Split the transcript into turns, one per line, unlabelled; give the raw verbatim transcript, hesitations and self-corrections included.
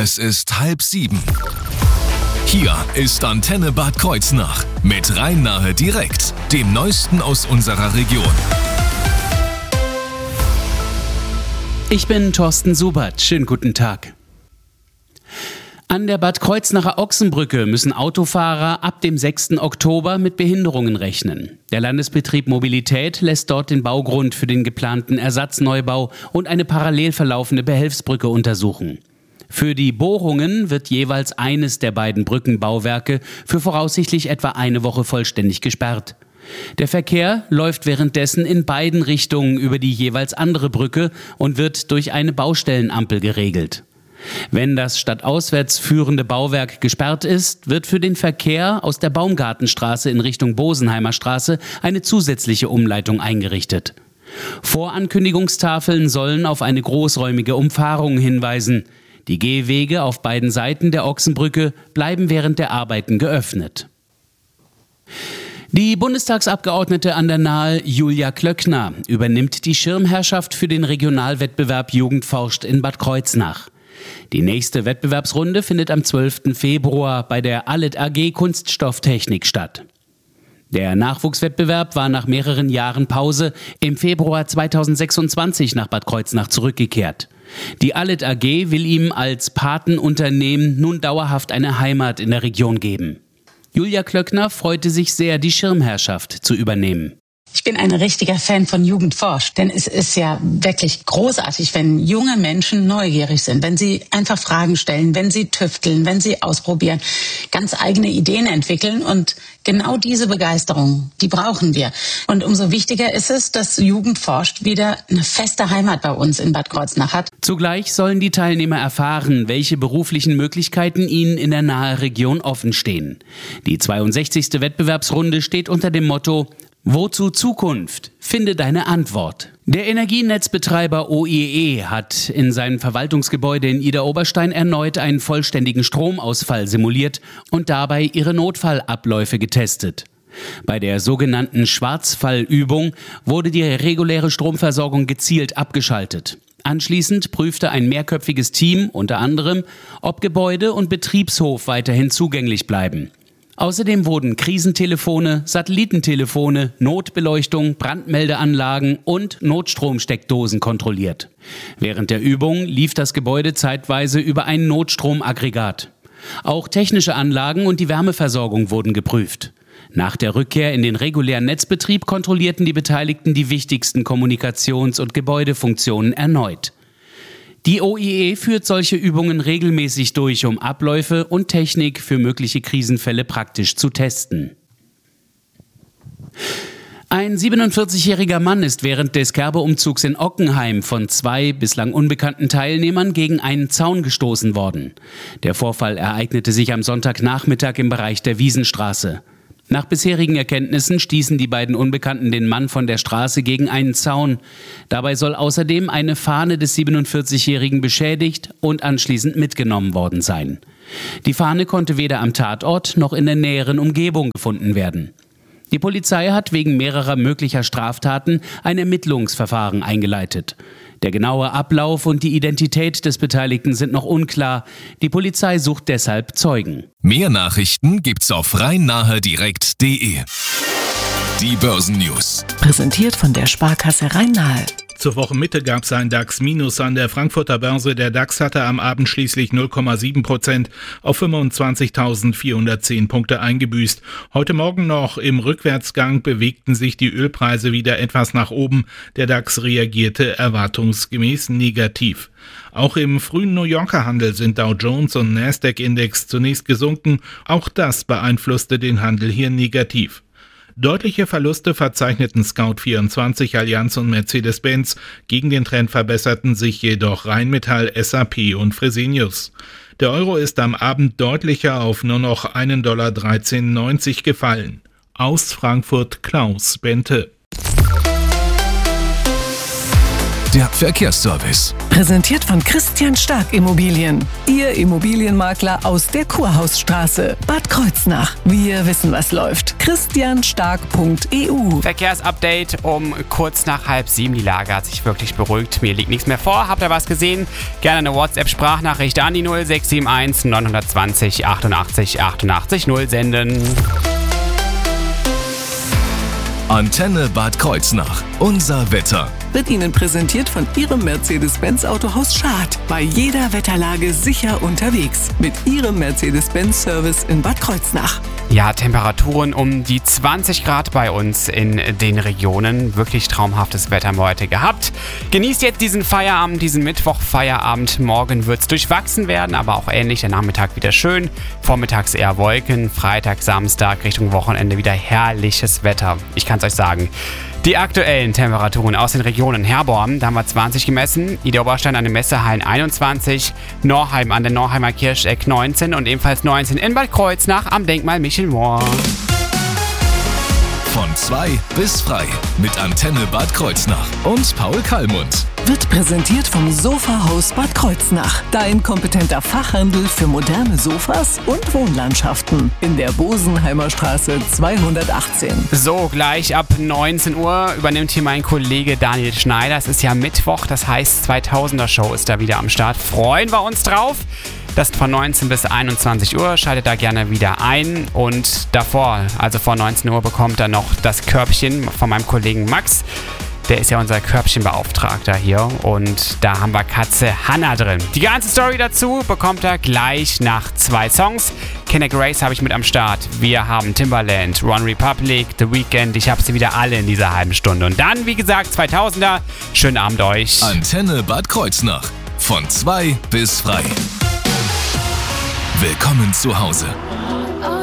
Es ist halb sieben. Hier ist Antenne Bad Kreuznach mit Rhein-Nahe direkt, dem Neuesten aus unserer Region.
Ich bin Thorsten Subert. Schönen guten Tag. An der Bad Kreuznacher Ochsenbrücke müssen Autofahrer ab dem sechsten Oktober mit Behinderungen rechnen. Der Landesbetrieb Mobilität lässt dort den Baugrund für den geplanten Ersatzneubau und eine parallel verlaufende Behelfsbrücke untersuchen. Für die Bohrungen wird jeweils eines der beiden Brückenbauwerke für voraussichtlich etwa eine Woche vollständig gesperrt. Der Verkehr läuft währenddessen in beiden Richtungen über die jeweils andere Brücke und wird durch eine Baustellenampel geregelt. Wenn das stadtauswärts führende Bauwerk gesperrt ist, wird für den Verkehr aus der Baumgartenstraße in Richtung Bosenheimer Straße eine zusätzliche Umleitung eingerichtet. Vorankündigungstafeln sollen auf eine großräumige Umfahrung hinweisen. Die Gehwege auf beiden Seiten der Ochsenbrücke bleiben während der Arbeiten geöffnet. Die Bundestagsabgeordnete an der Nahe Julia Klöckner übernimmt die Schirmherrschaft für den Regionalwettbewerb Jugend forscht in Bad Kreuznach. Die nächste Wettbewerbsrunde findet am zwölften Februar bei der Alit A G Kunststofftechnik statt. Der Nachwuchswettbewerb war nach mehreren Jahren Pause im Februar zweitausendsechsundzwanzig nach Bad Kreuznach zurückgekehrt. Die Alit A G will ihm als Patenunternehmen nun dauerhaft eine Heimat in der Region geben. Julia Klöckner freute sich sehr, die Schirmherrschaft zu übernehmen.
Ich bin ein richtiger Fan von Jugend forscht, denn es ist ja wirklich großartig, wenn junge Menschen neugierig sind, wenn sie einfach Fragen stellen, wenn sie tüfteln, wenn sie ausprobieren, ganz eigene Ideen entwickeln, und genau diese Begeisterung, die brauchen wir. Und umso wichtiger ist es, dass Jugend forscht wieder eine feste Heimat bei uns in Bad Kreuznach hat.
Zugleich sollen die Teilnehmer erfahren, welche beruflichen Möglichkeiten ihnen in der nahen Region offen stehen. Die zweiundsechzigste Wettbewerbsrunde steht unter dem Motto Wozu Zukunft? Finde deine Antwort. Der Energienetzbetreiber O I E hat in seinem Verwaltungsgebäude in Idar-Oberstein erneut einen vollständigen Stromausfall simuliert und dabei ihre Notfallabläufe getestet. Bei der sogenannten Schwarzfallübung wurde die reguläre Stromversorgung gezielt abgeschaltet. Anschließend prüfte ein mehrköpfiges Team unter anderem, ob Gebäude und Betriebshof weiterhin zugänglich bleiben. Außerdem wurden Krisentelefone, Satellitentelefone, Notbeleuchtung, Brandmeldeanlagen und Notstromsteckdosen kontrolliert. Während der Übung lief das Gebäude zeitweise über ein Notstromaggregat. Auch technische Anlagen und die Wärmeversorgung wurden geprüft. Nach der Rückkehr in den regulären Netzbetrieb kontrollierten die Beteiligten die wichtigsten Kommunikations- und Gebäudefunktionen erneut. Die O I E führt solche Übungen regelmäßig durch, um Abläufe und Technik für mögliche Krisenfälle praktisch zu testen. Ein siebenundvierzigjähriger Mann ist während des Kerbe-Umzugs in Ockenheim von zwei bislang unbekannten Teilnehmern gegen einen Zaun gestoßen worden. Der Vorfall ereignete sich am Sonntagnachmittag im Bereich der Wiesenstraße. Nach bisherigen Erkenntnissen stießen die beiden Unbekannten den Mann von der Straße gegen einen Zaun. Dabei soll außerdem eine Fahne des siebenundvierzigjährigen beschädigt und anschließend mitgenommen worden sein. Die Fahne konnte weder am Tatort noch in der näheren Umgebung gefunden werden. Die Polizei hat wegen mehrerer möglicher Straftaten ein Ermittlungsverfahren eingeleitet. Der genaue Ablauf und die Identität des Beteiligten sind noch unklar. Die Polizei sucht deshalb Zeugen.
Mehr Nachrichten gibt's auf rhein-nahe direkt punkt de. Die Börsennews.
Präsentiert von der Sparkasse Rhein-Nahe.
Zur Wochenmitte gab es ein DAX-Minus an der Frankfurter Börse. Der DAX hatte am Abend schließlich null Komma sieben Prozent auf fünfundzwanzigtausendvierhundertzehn Punkte eingebüßt. Heute Morgen noch im Rückwärtsgang bewegten sich die Ölpreise wieder etwas nach oben. Der DAX reagierte erwartungsgemäß negativ. Auch im frühen New Yorker Handel sind Dow Jones und Nasdaq-Index zunächst gesunken. Auch das beeinflusste den Handel hier negativ. Deutliche Verluste verzeichneten Scout vierundzwanzig, Allianz und Mercedes-Benz. Gegen den Trend verbesserten sich jedoch Rheinmetall, S A P und Fresenius. Der Euro ist am Abend deutlicher auf nur noch einen Dollar dreizehn neunzig gefallen. Aus Frankfurt Klaus Bente.
der Verkehrsservice.
Präsentiert von Christian Stark Immobilien. Ihr Immobilienmakler aus der Kurhausstraße, Bad Kreuznach. Wir wissen, was läuft. christian stark punkt e u.
Verkehrsupdate um kurz nach halb sieben. Die Lage hat sich wirklich beruhigt. Mir liegt nichts mehr vor. Habt ihr was gesehen? Gerne eine WhatsApp-Sprachnachricht an die null sechs sieben eins neun zwei null achtundachtzig achtundachtzig null senden.
Antenne Bad Kreuznach. Unser Wetter.
Wird Ihnen präsentiert von Ihrem Mercedes-Benz Autohaus Schad. Bei jeder Wetterlage sicher unterwegs. Mit Ihrem Mercedes-Benz-Service in Bad Kreuznach.
Ja, Temperaturen um die zwanzig Grad bei uns in den Regionen. Wirklich traumhaftes Wetter haben wir heute gehabt. Genießt jetzt diesen Feierabend, diesen Mittwoch-Feierabend. Morgen wird es durchwachsen werden, aber auch ähnlich. Der Nachmittag wieder schön. Vormittags eher Wolken. Freitag, Samstag Richtung Wochenende wieder herrliches Wetter. Ich kann es euch sagen. Die aktuellen Temperaturen aus den Regionen: Herborn, da haben wir zwanzig gemessen, Idar-Oberstein an den Messehallen einundzwanzig, Norheim an der Norheimer Kircheck neunzehn und ebenfalls neunzehn in Bad Kreuznach am Denkmal Michel Mohr.
Von zwei bis frei mit Antenne Bad Kreuznach und Paul Kallmund.
Wird präsentiert vom Sofahaus Bad Kreuznach. Dein kompetenter Fachhandel für moderne Sofas und Wohnlandschaften. In der Bosenheimer Straße zweihundertachtzehn.
So, gleich ab neunzehn Uhr übernimmt hier mein Kollege Daniel Schneider. Es ist ja Mittwoch, das heißt zweitausender Show ist da wieder am Start. Freuen wir uns drauf. Das von neunzehn bis einundzwanzig Uhr, schaltet da gerne wieder ein. Und davor, also vor neunzehn Uhr, bekommt er noch das Körbchen von meinem Kollegen Max. Der ist ja unser Körbchenbeauftragter hier und da haben wir Katze Hanna drin. Die ganze Story dazu bekommt er gleich nach zwei Songs. Kenna Grace habe ich mit am Start. Wir haben Timbaland, One Republic, The Weeknd. Ich habe sie wieder alle in dieser halben Stunde. Und dann, wie gesagt, zweitausender. Schönen Abend euch.
Antenne Bad Kreuznach. Von zwei bis frei. Willkommen zu Hause.